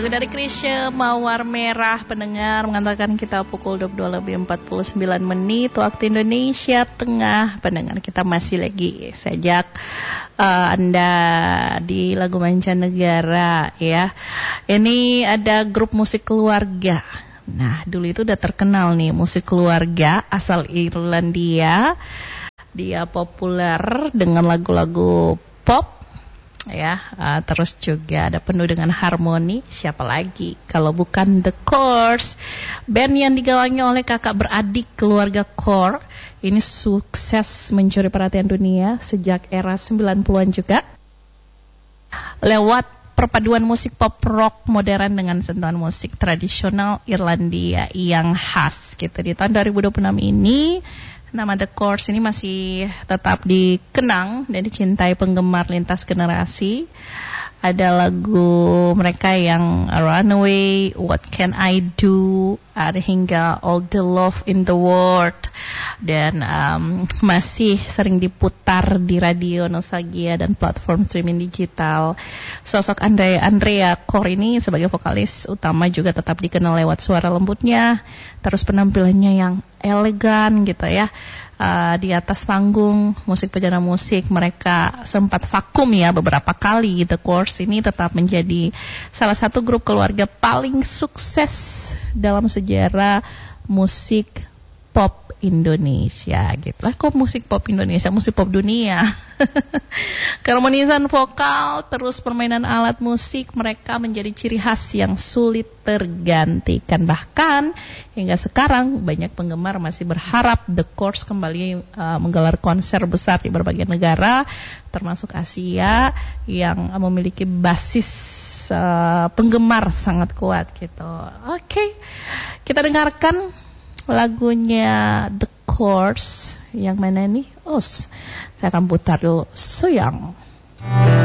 Lagu dari Chrisye, Mawar Merah, pendengar, mengantarkan kita pukul 22:49 waktu Indonesia Tengah. Pendengar, kita masih lagi sejak Anda di lagu mancanegara ya. Ini ada grup musik keluarga. Nah, dulu itu udah terkenal nih, musik keluarga asal Irlandia. Dia populer dengan lagu-lagu pop ya, terus juga ada penuh dengan harmoni. Siapa lagi kalau bukan The Course, band yang digawangi oleh kakak beradik keluarga Core. Ini sukses mencuri perhatian dunia sejak era 90-an juga, lewat perpaduan musik pop rock modern dengan sentuhan musik tradisional Irlandia yang khas gitu. Di tahun 2026 ini nama The Course ini masih tetap dikenang dan dicintai penggemar lintas generasi. Ada lagu mereka yang Runaway, What Can I Do, ada hingga All the Love in the World. Dan masih sering diputar di radio nostalgia dan platform streaming digital. Sosok Andrea Core ini sebagai vokalis utama juga tetap dikenal lewat suara lembutnya, terus penampilannya yang elegan gitu ya. Di atas panggung musik pejana musik mereka sempat vakum ya beberapa kali. The Course ini tetap menjadi salah satu grup keluarga paling sukses dalam sejarah musik pop Indonesia gitu lah. Kok musik pop Indonesia, musik pop dunia. Keharmonisan vokal terus permainan alat musik mereka menjadi ciri khas yang sulit tergantikan. Bahkan hingga sekarang banyak penggemar masih berharap The Course kembali menggelar konser besar di berbagai negara termasuk Asia yang memiliki basis penggemar sangat kuat gitu. Oke, kita dengarkan lagunya The Course yang mana nih? Saya akan putar dulu Sayang.